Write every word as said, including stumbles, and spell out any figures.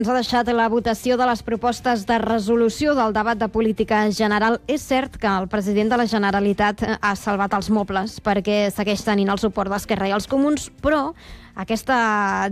Ens ha deixat la votació de les propostes de resolució del debat de política general. És cert que el president de la Generalitat ha salvat els mobles perquè segueix tenint el suport d'Esquerra i els Comuns, però aquesta